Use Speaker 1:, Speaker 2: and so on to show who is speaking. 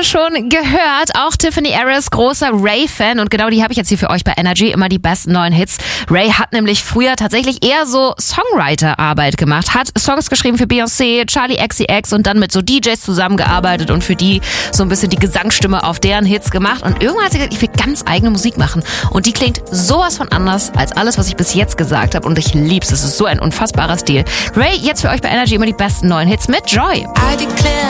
Speaker 1: gerade schon gehört. Auch Tiffany Harris, großer Ray-Fan. Und genau die habe ich jetzt hier für euch bei Energy. Immer die besten neuen Hits. Ray hat nämlich früher tatsächlich eher so Songwriter-Arbeit gemacht. Hat Songs geschrieben für Beyoncé, Charli XCX und dann mit so DJs zusammengearbeitet und für die so ein bisschen die Gesangsstimme auf deren Hits gemacht. Und irgendwann hat sie gesagt, ich will ganz eigene Musik machen. Und die klingt sowas von anders als alles, was ich bis jetzt gesagt habe. Und ich lieb's. Es ist so ein unfassbarer Stil. Ray, jetzt für euch bei Energy immer die besten neuen Hits mit Joy.
Speaker 2: I declare